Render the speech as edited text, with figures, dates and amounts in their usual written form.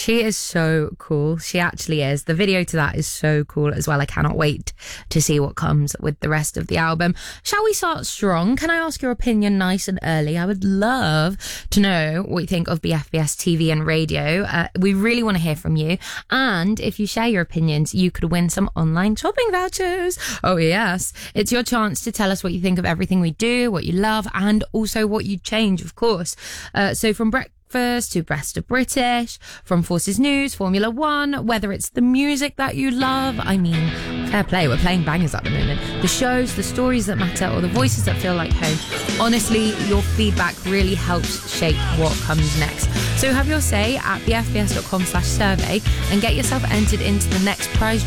She is so cool. She actually is. The video to that is so cool as well. I cannot wait to see what comes with the rest of the album. Shall we start strong? Can I ask your opinion nice and early? I would love to know what you think of BFBS TV and radio. We really want to hear from you. And if you share your opinions, you could win some online shopping vouchers. Oh, yes. It's your chance to tell us what you think of everything we do, what you love, and also what you'd change, of course. So from breakfast to Best of British, from Forces News, Formula One, whether it's the music that you love, I mean, fair play, we're playing bangers at the moment, the shows, the stories that matter, or the voices that feel like home. Honestly, your feedback really helps shape what comes next. So have your say at bfbs.com/survey and get yourself entered into the next prize